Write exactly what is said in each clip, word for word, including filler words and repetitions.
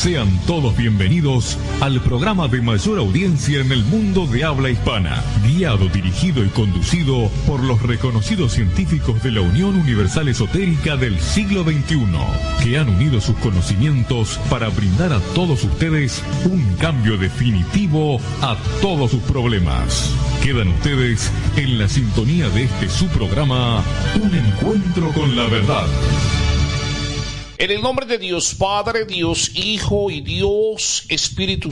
Sean todos bienvenidos al programa de mayor audiencia en el mundo de habla hispana, guiado, dirigido y conducido por los reconocidos científicos de la Unión Universal Esotérica del siglo veintiuno, que han unido sus conocimientos para brindar a todos ustedes un cambio definitivo a todos sus problemas. Quedan ustedes en la sintonía de este su programa, Un Encuentro con la Verdad. En el nombre de Dios Padre, Dios Hijo y Dios Espíritu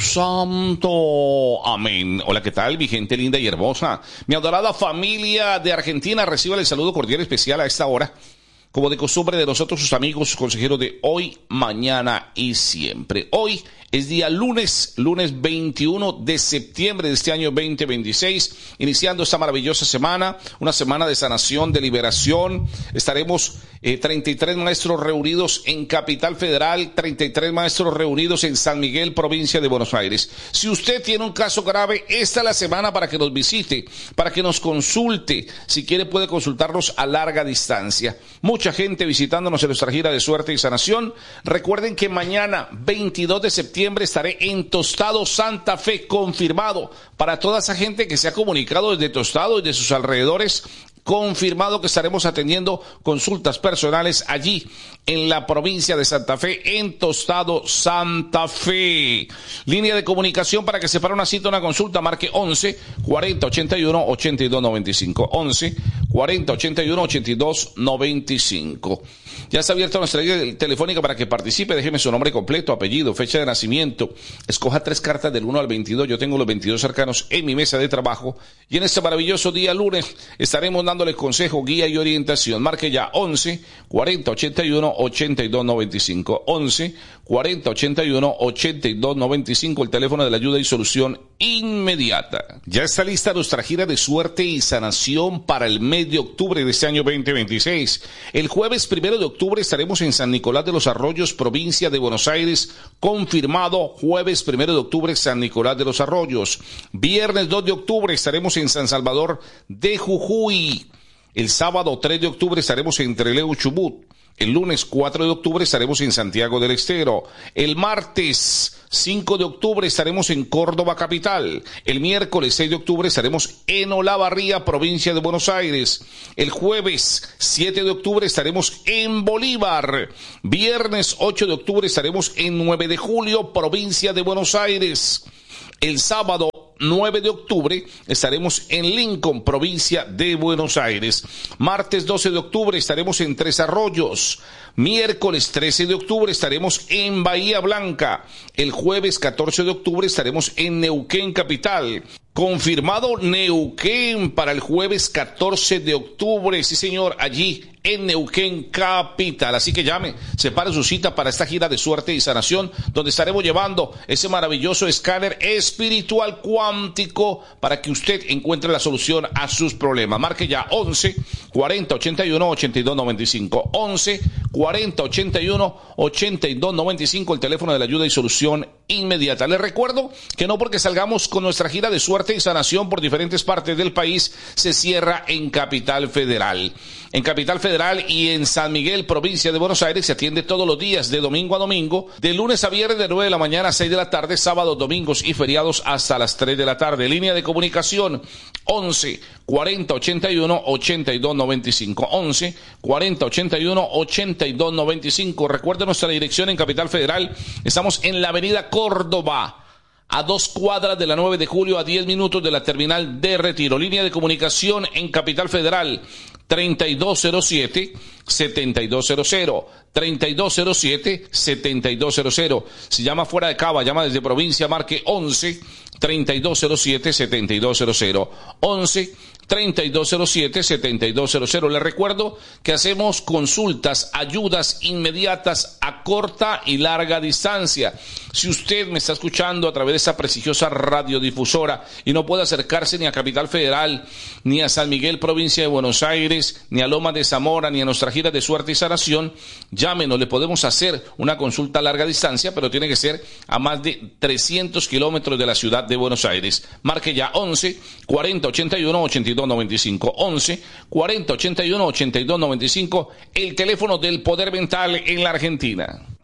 Santo. Amén. Hola, ¿qué tal, mi gente linda y hermosa? Mi adorada familia de Argentina, reciba el saludo cordial especial a esta hora, como de costumbre de nosotros, sus amigos, consejeros de hoy, mañana y siempre. Hoy es día lunes, lunes veintiuno de septiembre de este año veinte veintiséis, iniciando esta maravillosa semana, una semana de sanación, de liberación. Estaremos eh, treinta y tres maestros reunidos en Capital Federal, treinta y tres maestros reunidos en San Miguel, provincia de Buenos Aires. Si usted tiene un caso grave, esta es la semana para que nos visite, para que nos consulte. Si quiere, puede consultarnos a larga distancia. Mucha gente visitándonos en nuestra gira de suerte y sanación. Recuerden que mañana, veintidós de septiembre, estaré en Tostado, Santa Fe, confirmado para toda esa gente que se ha comunicado desde Tostado y de sus alrededores. Confirmado que estaremos atendiendo consultas personales allí en la provincia de Santa Fe, en Tostado, Santa Fe. Línea de comunicación para que se para una cita, una consulta, marque once, cuarenta, ochenta y uno, ochenta y dos noventa y cinco. once, cuarenta, ochenta y uno, ochenta y dos noventa y cinco. Ya está abierta nuestra línea telefónica para que participe. Déjeme su nombre completo, apellido, fecha de nacimiento. Escoja tres cartas del uno al veintidós. Yo tengo los veintidós arcanos en mi mesa de trabajo. Y en este maravilloso día lunes estaremos dándole consejo, guía y orientación. Marque ya once, cuarenta, ochenta y uno, ochenta y dos noventa y cinco. once, cuarenta, ochenta y uno, ochenta y dos noventa y cinco, el teléfono de la ayuda y solución inmediata. Ya está lista nuestra gira de suerte y sanación para el mes de octubre de este año veinte veintiséis. El jueves primero de octubre estaremos en San Nicolás de los Arroyos, provincia de Buenos Aires, confirmado. Jueves primero de octubre, San Nicolás de los Arroyos. Viernes dos de octubre estaremos en San Salvador de Jujuy. El sábado tres de octubre estaremos en Trelew, Chubut. El lunes cuatro de octubre estaremos en Santiago del Estero. El martes cinco de octubre estaremos en Córdoba capital. El miércoles seis de octubre estaremos en Olavarría, provincia de Buenos Aires. El jueves siete de octubre estaremos en Bolívar. Viernes ocho de octubre estaremos en nueve de julio, provincia de Buenos Aires. El sábado nueve de octubre estaremos en Lincoln, provincia de Buenos Aires. Martes doce de octubre estaremos en Tres Arroyos. Miércoles trece de octubre estaremos en Bahía Blanca. El jueves catorce de octubre estaremos en Neuquén capital. Confirmado Neuquén para el jueves catorce de octubre. Sí, señor, allí en Neuquén capital. Así que llame, separe su cita para esta gira de suerte y sanación, donde estaremos llevando ese maravilloso escáner espiritual cuántico para que usted encuentre la solución a sus problemas. Marque ya once, cuarenta, ochenta y uno, ochenta y dos noventa y cinco. once, cuarenta, ochenta y uno, ochenta y dos noventa y cinco, el teléfono de la ayuda y solución inmediata. Les recuerdo que no porque salgamos con nuestra gira de suerte y sanación por diferentes partes del país se cierra en Capital Federal. En Capital Federal y en San Miguel, provincia de Buenos Aires, se atiende todos los días de domingo a domingo, de lunes a viernes de nueve de la mañana a seis de la tarde, sábados, domingos y feriados hasta las tres de la tarde. Línea de comunicación once, cuarenta, ochenta y uno, ochenta y dos noventa y cinco. once, cuarenta, ochenta y uno, ochenta y dos noventa y cinco. Recuerde nuestra dirección en Capital Federal. Estamos en la avenida Córdoba, a dos cuadras de la nueve de julio, a diez minutos de la terminal de Retiro. Línea de comunicación en Capital Federal, treinta y dos cero siete, setenta y dos cero cero, treinta y dos cero siete, setenta y dos cero cero. Si llama fuera de Cava, llama desde provincia, marque once, treinta y dos cero siete, setenta y dos cero cero. once, treinta y dos cero siete, setenta y dos cero cero. Les recuerdo que hacemos consultas, ayudas inmediatas a corta y larga distancia. Si usted me está escuchando a través de esa prestigiosa radiodifusora y no puede acercarse ni a Capital Federal, ni a San Miguel, provincia de Buenos Aires, ni a Lomas de Zamora, ni a nuestra gira de suerte y sanación, llámenos, le podemos hacer una consulta a larga distancia, pero tiene que ser a más de trescientos kilómetros de la ciudad de Buenos Aires. Marque ya once, cuarenta, ochenta y uno, ochenta y dos noventa y cinco. once, cuarenta, ochenta y uno, ochenta y dos noventa y cinco, el teléfono del poder mental en la Argentina.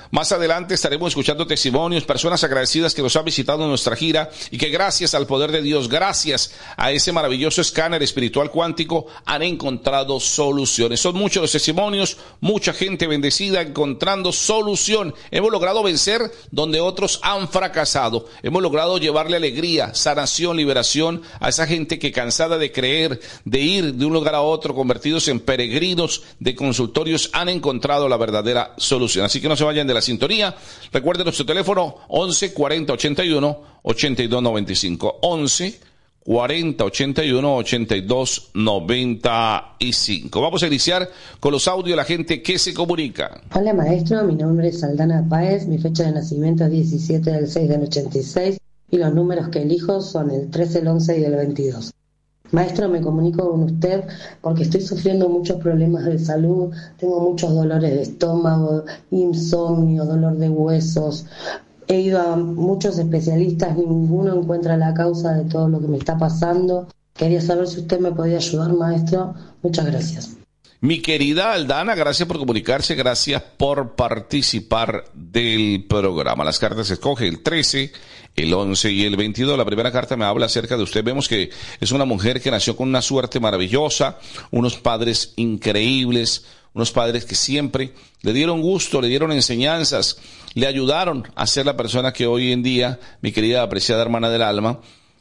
Más adelante estaremos escuchando testimonios, personas agradecidas que nos han visitado en nuestra gira y que gracias al poder de Dios, gracias a ese maravilloso escáner espiritual cuántico, han encontrado soluciones. Son muchos los testimonios, mucha gente bendecida encontrando solución. Hemos logrado vencer donde otros han fracasado. Hemos logrado llevarle alegría, sanación, liberación a esa gente que, cansada de creer, de ir de un lugar a otro, convertidos en peregrinos de consultorios, han encontrado la verdadera solución. Así que no se vayan de la sintonía. Recuerden nuestro teléfono once cuarenta ochenta y uno ochenta y dos noventa y cinco. once cuarenta ochenta y uno ochenta y dos noventa y cinco. Vamos a iniciar con los audios de la gente que se comunica. Hola maestro, mi nombre es Aldana Páez, mi fecha de nacimiento es diecisiete del seis del ochenta y seis y los números que elijo son el trece, el once y el veintidós. Maestro, me comunico con usted porque estoy sufriendo muchos problemas de salud, tengo muchos dolores de estómago, insomnio, dolor de huesos. He ido a muchos especialistas, ninguno encuentra la causa de todo lo que me está pasando. Quería saber si usted me podía ayudar, maestro. Muchas gracias. Mi querida Aldana, gracias por comunicarse, gracias por participar del programa. Las cartas se escoge el trece, el once y el veintidós. La primera carta me habla acerca de usted. Vemos que es una mujer que nació con una suerte maravillosa, unos padres increíbles, unos padres que siempre le dieron gusto, le dieron enseñanzas, le ayudaron a ser la persona que hoy en día, mi querida apreciada hermana del alma,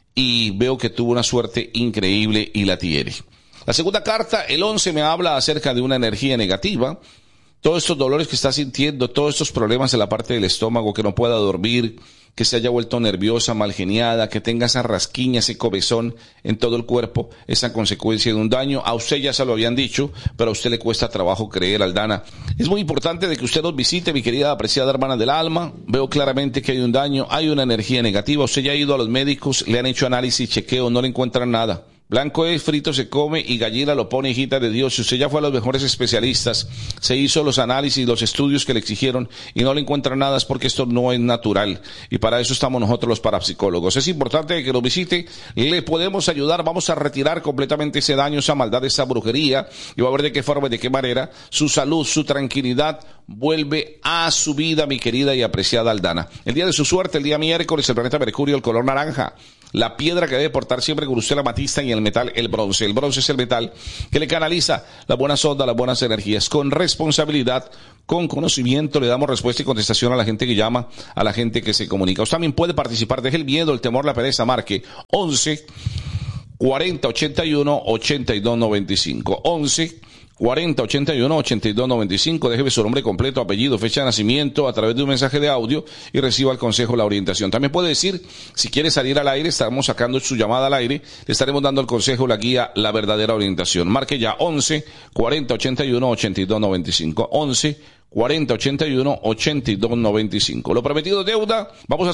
y veo que tuvo una suerte increíble y la tiene. La segunda carta, el once, me habla acerca de una energía negativa. Todos estos dolores que está sintiendo, todos estos problemas en la parte del estómago, que no pueda dormir, que se haya vuelto nerviosa, malgeniada, que tenga esa rasquiña, ese comezón en todo el cuerpo, esa consecuencia de un daño. A usted ya se lo habían dicho, pero a usted le cuesta trabajo creer, Aldana. Es muy importante de que usted nos visite, mi querida apreciada hermana del alma. Veo claramente que hay un daño, hay una energía negativa. Usted ya ha ido a los médicos, le han hecho análisis, chequeo, no le encuentran nada. Blanco es, frito se come y gallina lo pone, hijita de Dios. Si usted ya fue a los mejores especialistas, se hizo los análisis, los estudios que le exigieron y no le encuentra nada, es porque esto no es natural. Y para eso estamos nosotros los parapsicólogos. Es importante que nos visite, le podemos ayudar, vamos a retirar completamente ese daño, esa maldad, esa brujería, y va a ver de qué forma y de qué manera su salud, su tranquilidad vuelve a su vida, mi querida y apreciada Aldana. El día de su suerte, el día miércoles, el planeta Mercurio, el color naranja. La piedra que debe portar siempre con usted, la amatista, y el metal, el bronce. El bronce es el metal que le canaliza las buenas ondas, las buenas energías. Con responsabilidad, con conocimiento, le damos respuesta y contestación a la gente que llama, a la gente que se comunica. Usted también puede participar. Deje el miedo, el temor, la pereza. Marque once cuarenta ochenta y uno ochenta y dos noventa y cinco. once cuarenta ochenta y uno ochenta y dos noventa y cinco. Déjeme su nombre completo, apellido, fecha de nacimiento a través de un mensaje de audio y reciba el consejo, la orientación. También puede decir, si quiere salir al aire, estamos sacando su llamada al aire, le estaremos dando el consejo, la guía, la verdadera orientación. Marque ya once cuarenta ochenta y uno ochenta y dos noventa y cinco. once cuarenta ochenta y uno ochenta y dos noventa y cinco. Lo prometido es deuda. Vamos a